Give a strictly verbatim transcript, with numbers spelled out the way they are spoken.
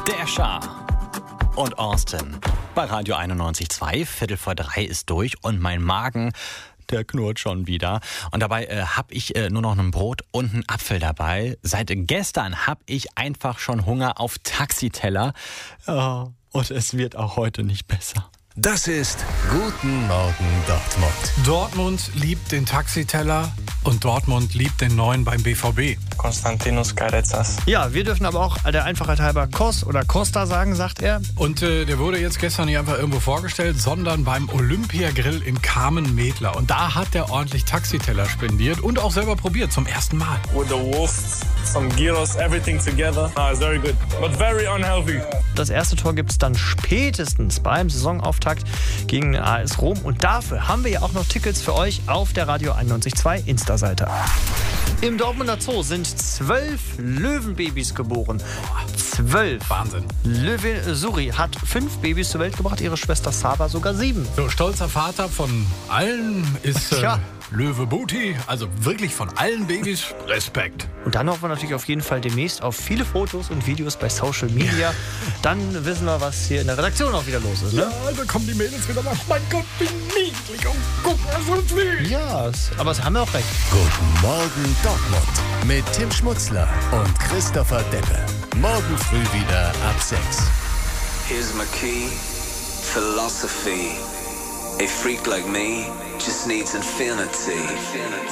Der Schah und Austin bei Radio einundneunzig Komma zwei. Viertel vor drei ist durch und mein Magen, der knurrt schon wieder. Und dabei äh, habe ich äh, nur noch ein Brot und einen Apfel dabei. Seit gestern habe ich einfach schon Hunger auf Taxiteller. Ja, und es wird auch heute nicht besser. Das ist Guten Morgen Dortmund. Dortmund liebt den Taxiteller und Dortmund liebt den neuen beim B V B. Konstantinos Karezas. Ja, wir dürfen aber auch der Einfachheit halber Kos oder Costa sagen, sagt er. Und äh, der wurde jetzt gestern nicht einfach irgendwo vorgestellt, sondern beim Olympiagrill in Kamen-Medler. Und da hat er ordentlich Taxiteller spendiert und auch selber probiert, zum ersten Mal. With the Wurst, some gyros, everything together. Ah, it's very good, but very unhealthy. Das erste Tor gibt es dann spätestens beim Saisonauftakt gegen den A S Rom. Und dafür haben wir ja auch noch Tickets für euch auf der Radio einundneunzig Komma zwei Insta-Seite. Im Dortmunder Zoo sind zwölf Löwenbabys geboren. Zwölf. Wahnsinn. Löwin Suri hat fünf Babys zur Welt gebracht, ihre Schwester Saba sogar sieben. So, stolzer Vater von allen ist äh, Tja. Löwe Booty. Also wirklich von allen Babys Respekt. Und dann hoffen wir natürlich auf jeden Fall demnächst auf viele Fotos und Videos bei Social Media. Dann wissen wir, was hier in der Redaktion auch wieder los ist. Ne? Ja, da kommen die Mädels wieder nach. Mein Gott, wie niedlich. Und guck mal, so viel. Ja, es- aber es haben wir auch recht. Guten Morgen Dortmund mit Tim Schmutzler und Christopher Deppe. Morgen früh wieder ab sechs. Here's my key, philosophy. A freak like me just needs infinity.